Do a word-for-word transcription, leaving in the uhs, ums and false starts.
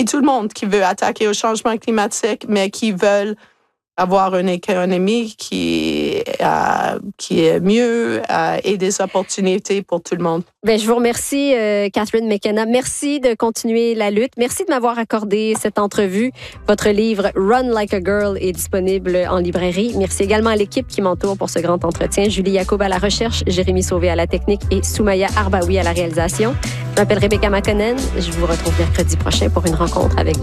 et tout le monde qui veut attaquer au changement climatique, mais qui veulent avoir une économie qui, euh, qui est mieux euh, et des opportunités pour tout le monde. Bien, je vous remercie, euh, Catherine McKenna. Merci de continuer la lutte. Merci de m'avoir accordé cette entrevue. Votre livre Run Like a Girl est disponible en librairie. Merci également à l'équipe qui m'entoure pour ce grand entretien. Julie Yacoub à la recherche, Jérémy Sauvé à la technique et Soumaya Arbaoui à la réalisation. Je m'appelle Rebecca Makonnen. Je vous retrouve mercredi prochain pour une rencontre avec